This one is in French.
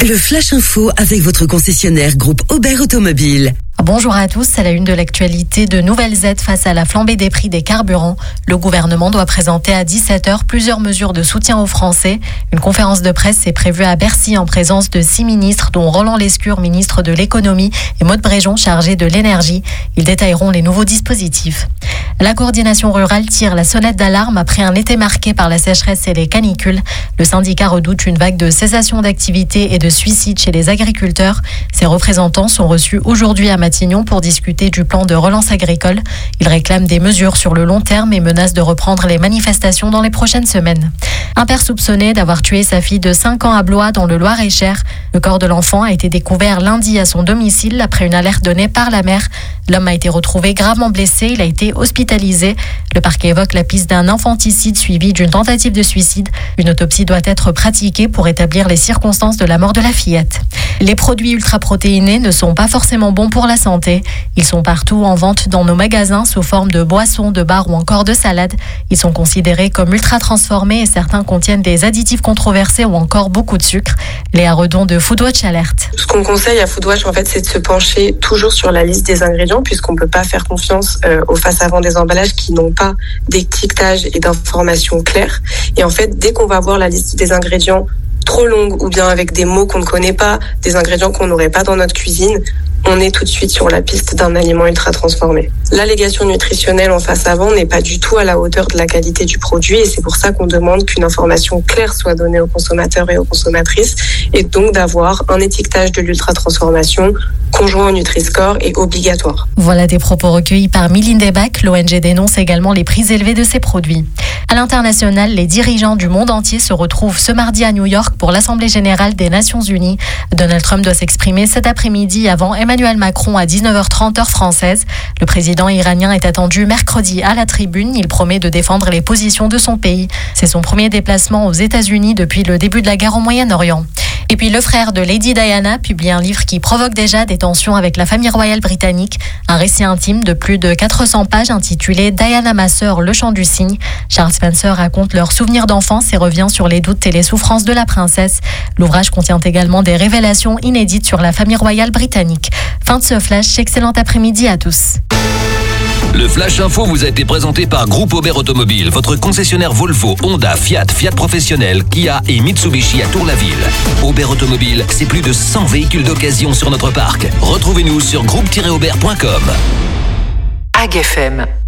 Le Flash Info avec votre concessionnaire groupe Aubert Automobile. Bonjour à tous, à la une de l'actualité, de nouvelles aides face à la flambée des prix des carburants. Le gouvernement doit présenter à 17h plusieurs mesures de soutien aux Français. Une conférence de presse est prévue à Bercy en présence de 6 ministres, dont Roland Lescure, ministre de l'économie, et Maud Bréjon, chargé de l'énergie. Ils détailleront les nouveaux dispositifs. La coordination rurale tire la sonnette d'alarme après un été marqué par la sécheresse et les canicules. Le syndicat redoute une vague de cessation d'activité et de suicides chez les agriculteurs. Ses représentants sont reçus aujourd'hui à Matignon pour discuter du plan de relance agricole. Ils réclament des mesures sur le long terme et menacent de reprendre les manifestations dans les prochaines semaines. Un père soupçonné d'avoir tué sa fille de 5 ans à Blois dans le Loir-et-Cher. Le corps de l'enfant a été découvert lundi à son domicile après une alerte donnée par la mère. L'homme a été retrouvé gravement blessé, il a été hospitalisé. Le parquet évoque la piste d'un infanticide suivi d'une tentative de suicide. Une autopsie doit être pratiquée pour établir les circonstances de la mort de la fillette. Les produits ultra-protéinés ne sont pas forcément bons pour la santé. Ils sont partout en vente dans nos magasins sous forme de boissons, de bars ou encore de salades. Ils sont considérés comme ultra-transformés et certains contiennent des additifs controversés ou encore beaucoup de sucre. Léa Redon de Foodwatch alerte. Ce qu'on conseille à Foodwatch, en fait, c'est de se pencher toujours sur la liste des ingrédients puisqu'on ne peut pas faire confiance aux face-avant des emballages qui n'ont pas d'étiquetage et d'informations claires. Et en fait, dès qu'on va voir la liste des ingrédients trop longue ou bien avec des mots qu'on ne connaît pas, des ingrédients qu'on n'aurait pas dans notre cuisine, on est tout de suite sur la piste d'un aliment ultra transformé. L'allégation nutritionnelle en face avant n'est pas du tout à la hauteur de la qualité du produit et c'est pour ça qu'on demande qu'une information claire soit donnée aux consommateurs et aux consommatrices et donc d'avoir un étiquetage de l'ultra transformation conjoint au Nutri-Score est obligatoire. Voilà des propos recueillis par Mylène Debac. L'ONG dénonce également les prix élevés de ces produits. À l'international, les dirigeants du monde entier se retrouvent ce mardi à New York pour l'Assemblée générale des Nations Unies. Donald Trump doit s'exprimer cet après-midi avant Emmanuel Macron à 19h30 heure française. Le président iranien est attendu mercredi à la tribune. Il promet de défendre les positions de son pays. C'est son premier déplacement aux États-Unis depuis le début de la guerre au Moyen-Orient. Et puis le frère de Lady Diana publie un livre qui provoque déjà des tensions avec la famille royale britannique. Un récit intime de plus de 400 pages intitulé Diana ma sœur, le chant du cygne. Charles Spencer raconte leurs souvenirs d'enfance et revient sur les doutes et les souffrances de la princesse. L'ouvrage contient également des révélations inédites sur la famille royale britannique. Fin de ce flash, excellent après-midi à tous. Le Flash Info vous a été présenté par Groupe Aubert Automobile, votre concessionnaire Volvo, Honda, Fiat, Fiat Professionnel, Kia et Mitsubishi à Tour-la-Ville. Aubert Automobile, c'est plus de 100 véhicules d'occasion sur notre parc. Retrouvez-nous sur groupe-aubert.com. AGFM.